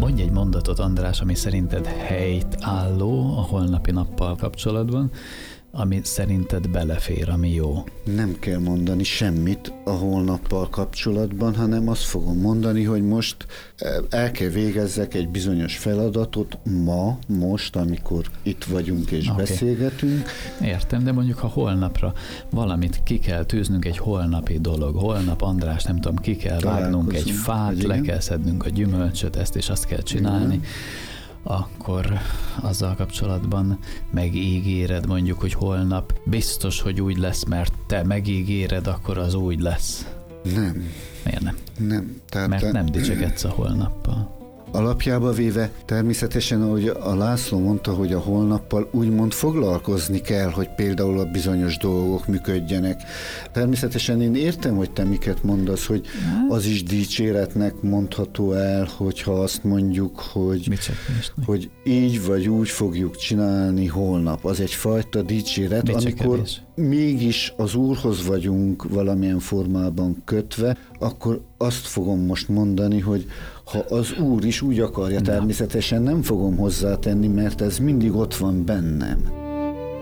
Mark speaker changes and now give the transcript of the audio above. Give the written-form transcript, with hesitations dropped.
Speaker 1: Mondj egy mondatot, András, ami szerinted helytálló a holnapi nappal kapcsolatban, ami szerinted belefér, ami jó.
Speaker 2: Nem kell mondani semmit a holnappal kapcsolatban, hanem azt fogom mondani, hogy most el kell végezzek egy bizonyos feladatot most, amikor itt vagyunk és beszélgetünk.
Speaker 1: Értem, de mondjuk ha holnapra valamit ki kell tűznünk, egy holnapi dolog. Holnap, András, nem tudom, ki kell vágnunk egy fát, le kell szednünk a gyümölcsöt, ezt és azt kell csinálni. Igen. Akkor azzal kapcsolatban megígéred mondjuk, hogy holnap biztos, hogy úgy lesz, mert te megígéred, akkor az úgy lesz.
Speaker 2: Nem.
Speaker 1: Miért nem?
Speaker 2: Nem.
Speaker 1: Mert nem dicsekedsz a holnappal.
Speaker 2: Alapjába véve természetesen, ahogy a László mondta, hogy a holnappal úgymond foglalkozni kell, hogy például a bizonyos dolgok működjenek. Természetesen én értem, hogy te miket mondasz, hogy az is dicséretnek mondható el, hogyha azt mondjuk, hogy így vagy úgy fogjuk csinálni holnap. Az egyfajta dicséret, amikor mégis az Úrhoz vagyunk valamilyen formában kötve, akkor azt fogom most mondani, hogy ha az Úr is úgy akarja, természetesen nem fogom hozzátenni, mert ez mindig ott van bennem.